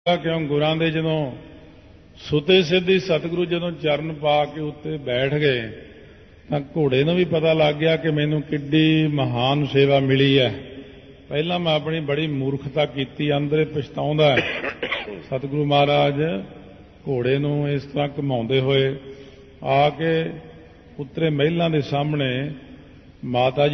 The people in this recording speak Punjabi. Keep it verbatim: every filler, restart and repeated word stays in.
ਕਿਉਂ ਗੁਰਾਂ ਦੇ ਜਦੋਂ ਸੁਤੇ ਸਿੱਧੀ ਸਤਿਗੁਰੂ ਜਦੋਂ ਚਰਨ ਪਾ ਕੇ ਉੱਤੇ ਬੈਠ ਗਏ ਤਾਂ ਘੋੜੇ ਨੂੰ ਵੀ ਪਤਾ ਲੱਗ ਗਿਆ ਕਿ ਮੈਨੂੰ ਕਿੱਡੀ ਮਹਾਨ ਸੇਵਾ ਮਿਲੀ ਹੈ। ਪਹਿਲਾਂ ਮੈਂ ਆਪਣੀ ਬੜੀ ਮੂਰਖਤਾ ਕੀਤੀ, ਅੰਦਰੇ ਪਛਤਾਉਂਦਾ। ਸਤਿਗੁਰੂ ਮਹਾਰਾਜ ਘੋੜੇ ਨੂੰ ਇਸ ਤਰ੍ਹਾਂ ਘੁਮਾਉਂਦੇ ਹੋਏ ਆ ਕੇ ਉਤਰੇ ਮਹਿਲਾਂ ਦੇ ਸਾਹਮਣੇ ਮਾਤਾ ਜੀ